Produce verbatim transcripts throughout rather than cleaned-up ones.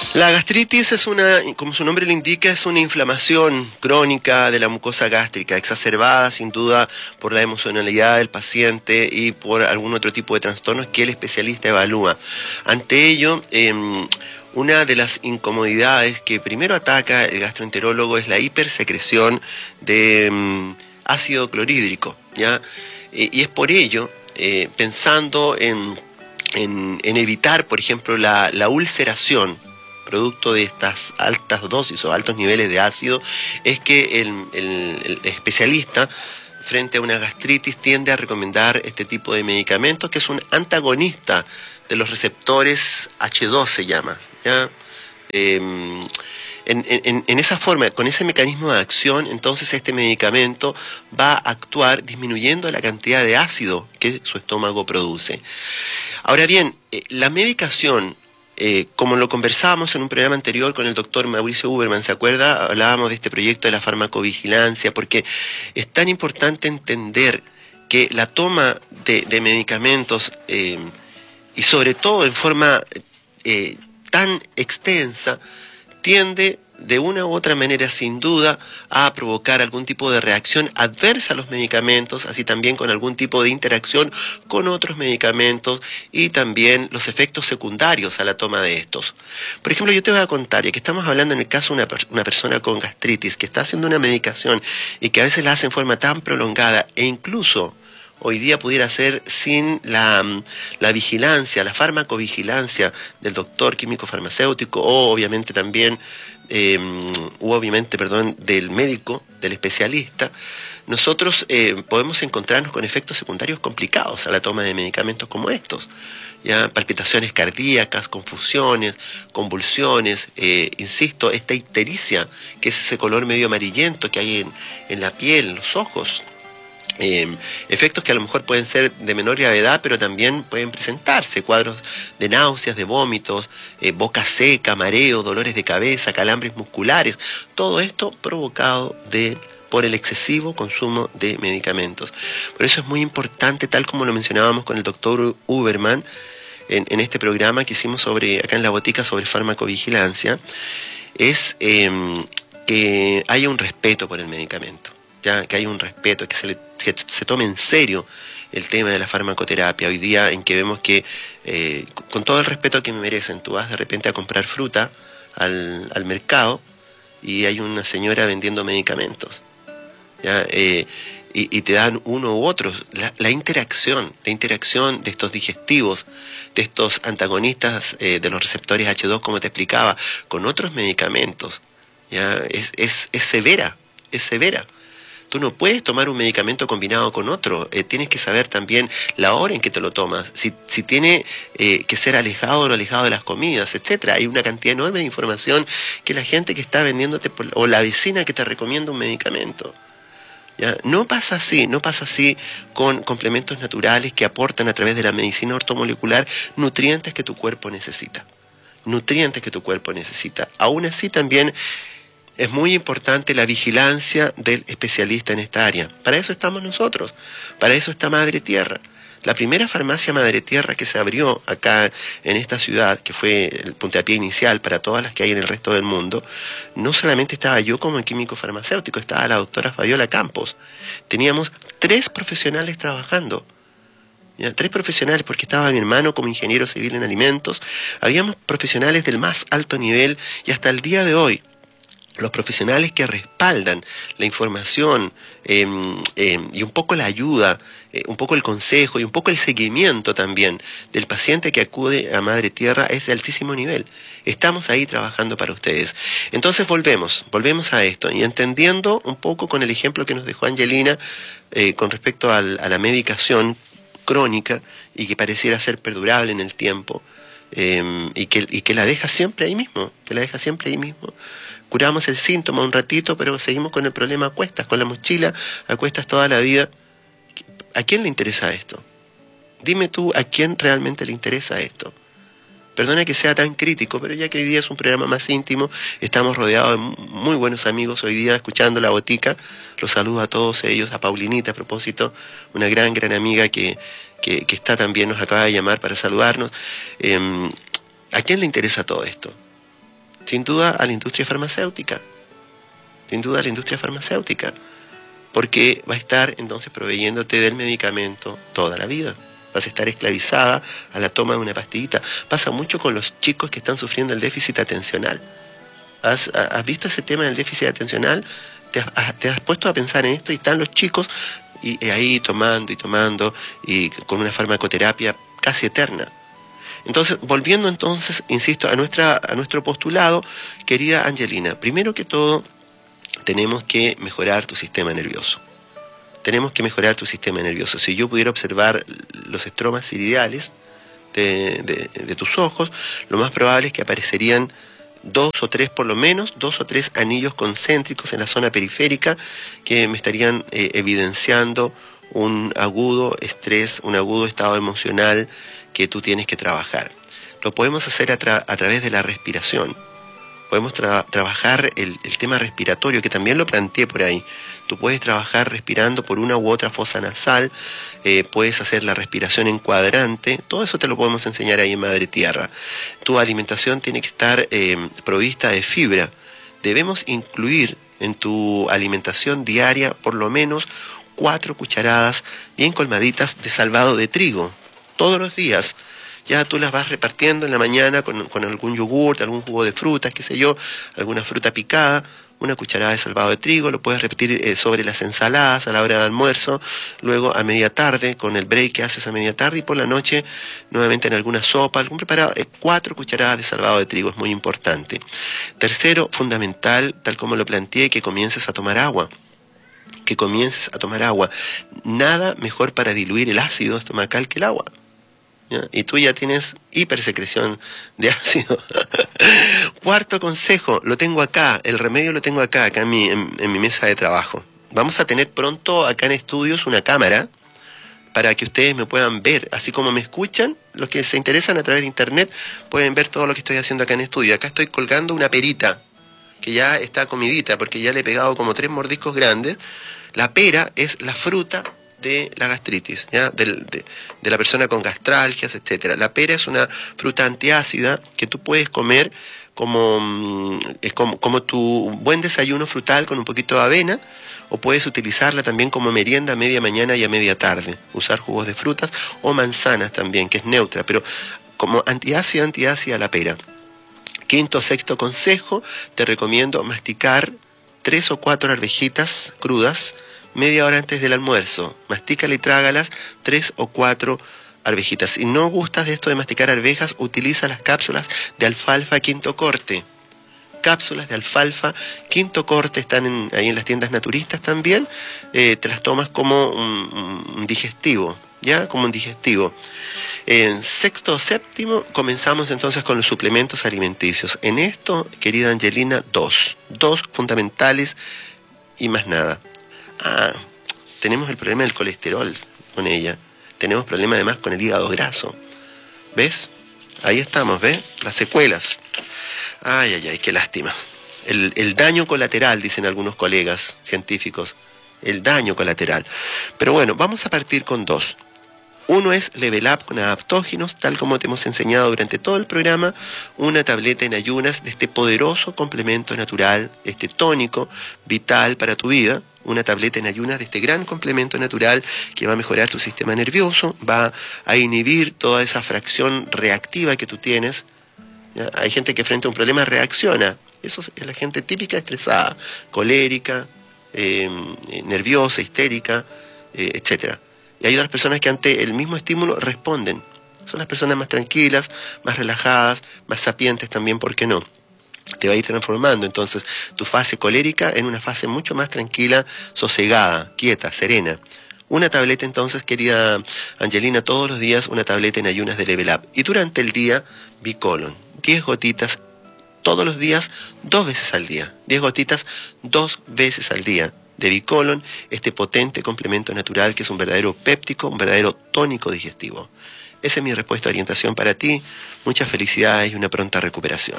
La gastritis es una, como su nombre lo indica, es una inflamación crónica de la mucosa gástrica, exacerbada sin duda por la emocionalidad del paciente y por algún otro tipo de trastornos que el especialista evalúa. Ante ello, eh, una de las incomodidades que primero ataca el gastroenterólogo es la hipersecreción de um, ácido clorhídrico, ¿ya? Eh, y es por ello, eh, pensando en, en, en evitar, por ejemplo, la, la ulceración, producto de estas altas dosis o altos niveles de ácido, es que el, el, el especialista frente a una gastritis tiende a recomendar este tipo de medicamentos, que es un antagonista de los receptores hache dos, se llama, ¿ya? Eh, en, en, en esa forma, con ese mecanismo de acción, entonces este medicamento va a actuar disminuyendo la cantidad de ácido que su estómago produce. Ahora bien, eh, la medicación, Eh, como lo conversábamos en un programa anterior con el doctor Mauricio Uberman, ¿se acuerda? Hablábamos de este proyecto de la farmacovigilancia, porque es tan importante entender que la toma de, de medicamentos, eh, y sobre todo en forma eh, tan extensa, tiende de una u otra manera, sin duda, a provocar algún tipo de reacción adversa a los medicamentos, así también con algún tipo de interacción con otros medicamentos y también los efectos secundarios a la toma de estos. Por ejemplo, yo te voy a contar, ya que estamos hablando en el caso de una, una persona con gastritis que está haciendo una medicación y que a veces la hace en forma tan prolongada e incluso hoy día pudiera ser sin la, la vigilancia, la farmacovigilancia del doctor químico farmacéutico o obviamente también Eh, u obviamente, perdón, del médico, del especialista, nosotros eh, podemos encontrarnos con efectos secundarios complicados a la toma de medicamentos como estos, ya palpitaciones cardíacas, confusiones, convulsiones, eh, insisto, esta ictericia, que es ese color medio amarillento que hay en, en la piel, en los ojos. Eh, efectos que a lo mejor pueden ser de menor gravedad, pero también pueden presentarse cuadros de náuseas, de vómitos, eh, boca seca, mareo, dolores de cabeza, calambres musculares, todo esto provocado de, por el excesivo consumo de medicamentos. Por eso es muy importante, tal como lo mencionábamos con el doctor Uberman en, en este programa que hicimos sobre, acá en la botica sobre farmacovigilancia, es eh, que haya un respeto por el medicamento. Ya que hay un respeto, que se, le, que se tome en serio el tema de la farmacoterapia. Hoy día en que vemos que, eh, con todo el respeto que me merecen, tú vas de repente a comprar fruta al, al mercado y hay una señora vendiendo medicamentos, ¿ya? Eh, y, y te dan uno u otro. La, la interacción, la interacción de estos digestivos, de estos antagonistas eh, de los receptores hache dos, como te explicaba, con otros medicamentos, ¿ya? Es, es, es severa, es severa. Tú no puedes tomar un medicamento combinado con otro, eh, tienes que saber también la hora en que te lo tomas, si, si tiene eh, que ser alejado o no alejado de las comidas, etcétera. Hay una cantidad enorme de información que la gente que está vendiéndote, por, o la vecina que te recomienda un medicamento, ¿ya? No pasa así, no pasa así con complementos naturales que aportan a través de la medicina ortomolecular nutrientes que tu cuerpo necesita, nutrientes que tu cuerpo necesita. Aún así también es muy importante la vigilancia del especialista en esta área. Para eso estamos nosotros, para eso está Madre Tierra. La primera farmacia Madre Tierra que se abrió acá en esta ciudad, que fue el puntapié inicial para todas las que hay en el resto del mundo, no solamente estaba yo como químico farmacéutico, estaba la doctora Fabiola Campos. Teníamos tres profesionales trabajando. ¿Ya? Tres profesionales, porque estaba mi hermano como ingeniero civil en alimentos. Habíamos profesionales del más alto nivel y hasta el día de hoy, los profesionales que respaldan la información eh, eh, y un poco la ayuda, eh, un poco el consejo y un poco el seguimiento también del paciente que acude a Madre Tierra es de altísimo nivel. Estamos ahí trabajando para ustedes. Entonces volvemos, volvemos a esto y entendiendo un poco con el ejemplo que nos dejó Angelina eh, con respecto al, a la medicación crónica y que pareciera ser perdurable en el tiempo eh, y, que, y que la deja siempre ahí mismo, que la deja siempre ahí mismo. Curamos el síntoma un ratito, pero seguimos con el problema a cuestas, con la mochila a cuestas toda la vida. ¿A quién le interesa esto? Dime tú, ¿a quién realmente le interesa esto? Perdona que sea tan crítico, pero ya que hoy día es un programa más íntimo, estamos rodeados de muy buenos amigos hoy día escuchando La Botica. Los saludo a todos ellos, a Paulinita a propósito, una gran, gran amiga que, que, que está también, nos acaba de llamar para saludarnos. Eh, ¿A quién le interesa todo esto? Sin duda a la industria farmacéutica. Sin duda a la industria farmacéutica. Porque va a estar entonces proveyéndote del medicamento toda la vida. Vas a estar esclavizada a la toma de una pastillita. Pasa mucho con los chicos que están sufriendo el déficit atencional. ¿Has, has visto ese tema del déficit atencional? ¿Te has, te has puesto a pensar en esto? Y están los chicos y, y ahí tomando y tomando y con una farmacoterapia casi eterna. Entonces, volviendo entonces, insisto, a, nuestra, a nuestro postulado, querida Angelina, primero que todo, tenemos que mejorar tu sistema nervioso. Tenemos que mejorar tu sistema nervioso. Si yo pudiera observar los estromas iridiales de, de, de tus ojos, lo más probable es que aparecerían dos o tres, por lo menos, dos o tres anillos concéntricos en la zona periférica que me estarían eh, evidenciando un agudo estrés, un agudo estado emocional que tú tienes que trabajar. Lo podemos hacer a, tra a través de la respiración. Podemos tra trabajar el, el tema respiratorio, que también lo planteé por ahí. Tú puedes trabajar respirando por una u otra fosa nasal, eh, puedes hacer la respiración en cuadrante, todo eso te lo podemos enseñar ahí en Madre Tierra. Tu alimentación tiene que estar eh, provista de fibra. Debemos incluir en tu alimentación diaria por lo menos cuatro cucharadas bien colmaditas de salvado de trigo, todos los días. Ya tú las vas repartiendo en la mañana con, con algún yogur, algún jugo de frutas, qué sé yo, alguna fruta picada, una cucharada de salvado de trigo, lo puedes repetir eh, sobre las ensaladas a la hora de almuerzo, luego a media tarde, con el break que haces a media tarde, y por la noche nuevamente en alguna sopa, algún preparado, eh, cuatro cucharadas de salvado de trigo, es muy importante. Tercero, fundamental, tal como lo planteé, que comiences a tomar agua. que comiences a tomar agua. Nada mejor para diluir el ácido estomacal que el agua. ¿Ya? Y tú ya tienes hipersecreción de ácido. Cuarto consejo, lo tengo acá, el remedio lo tengo acá, acá en mi, en, en mi mesa de trabajo. Vamos a tener pronto acá en estudios una cámara para que ustedes me puedan ver, así como me escuchan, los que se interesan a través de internet pueden ver todo lo que estoy haciendo acá en estudio. Acá estoy colgando una perita que ya está comidita, porque ya le he pegado como tres mordiscos grandes. La pera es la fruta de la gastritis, ¿ya? Del, de, de la persona con gastralgias, etcétera. La pera es una fruta antiácida que tú puedes comer como, es como, como tu buen desayuno frutal con un poquito de avena, o puedes utilizarla también como merienda a media mañana y a media tarde. Usar jugos de frutas o manzanas también, que es neutra, pero como antiácida, antiácida la pera. Quinto, sexto consejo, te recomiendo masticar tres o cuatro arvejitas crudas media hora antes del almuerzo. Mastícala y trágalas tres o cuatro arvejitas. Si no gustas de esto de masticar arvejas, utiliza las cápsulas de alfalfa quinto corte. Cápsulas de alfalfa quinto corte están en, ahí en las tiendas naturistas también. Eh, te las tomas como un, un digestivo, ¿ya? Como un digestivo. En sexto o séptimo comenzamos entonces con los suplementos alimenticios. En esto, querida Angelina, dos. Dos fundamentales y más nada. Ah, tenemos el problema del colesterol con ella. Tenemos problema además con el hígado graso. ¿Ves? Ahí estamos, ¿ves? Las secuelas. Ay, ay, ay, qué lástima. El, el daño colateral, dicen algunos colegas científicos. El daño colateral. Pero bueno, vamos a partir con dos. Uno es Level Up con adaptógenos, tal como te hemos enseñado durante todo el programa, una tableta en ayunas de este poderoso complemento natural, este tónico vital para tu vida, una tableta en ayunas de este gran complemento natural que va a mejorar tu sistema nervioso, va a inhibir toda esa fracción reactiva que tú tienes. ¿Ya? Hay gente que frente a un problema reacciona, eso es la gente típica estresada, colérica, eh, nerviosa, histérica, eh, etcétera. Y hay otras personas que ante el mismo estímulo responden. Son las personas más tranquilas, más relajadas, más sapientes también, ¿por qué no? Te va a ir transformando entonces tu fase colérica en una fase mucho más tranquila, sosegada, quieta, serena. Una tableta entonces, querida Angelina, todos los días una tableta en ayunas de Level Up. Y durante el día, Bicolon, diez gotitas todos los días, dos veces al día. diez gotitas, dos veces al día. De Bicolon, este potente complemento natural que es un verdadero péptico, un verdadero tónico digestivo. Esa es mi respuesta de orientación para ti. Muchas felicidades y una pronta recuperación.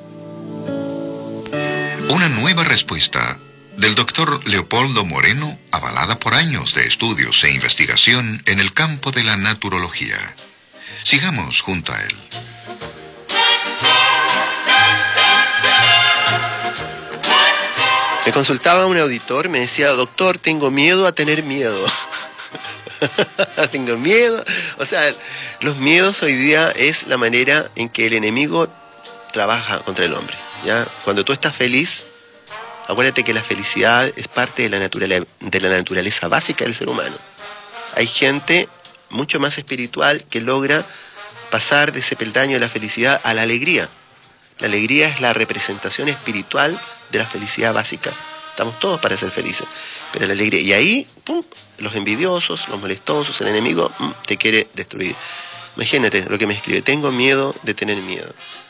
Una nueva respuesta del doctor Leopoldo Moreno, avalada por años de estudios e investigación en el campo de la naturología. Sigamos junto a él. consultaba a un auditor, me decía, doctor, tengo miedo a tener miedo. Tengo miedo. O sea, los miedos hoy día es la manera en que el enemigo trabaja contra el hombre, ¿ya? Cuando tú estás feliz, acuérdate que la felicidad es parte de la naturaleza, de la naturaleza básica del ser humano. Hay gente mucho más espiritual que logra pasar de ese peldaño de la felicidad a la alegría. La alegría es la representación espiritual de la felicidad básica. Estamos todos para ser felices, pero la alegría, y ahí, pum, los envidiosos, los molestosos, el enemigo, mm, te quiere destruir. Imagínate lo que me escribe, tengo miedo de tener miedo.